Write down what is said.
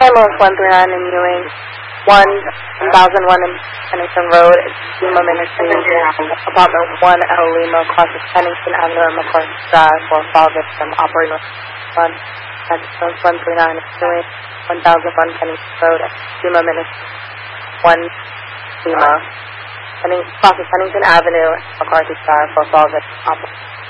Ambulance 139 in Ewing, 1001 in Pennington Road, Lima Ministry, Apartment 1L Lima, crosses Pennington Avenue and McCarthy Drive for a fall victim, operating 1, 139 in Ewing, 1001 Pennington Road, Lima Ministry, 1 Lima, crosses Pennington Avenue and McCarthy Drive for a fall victim, operating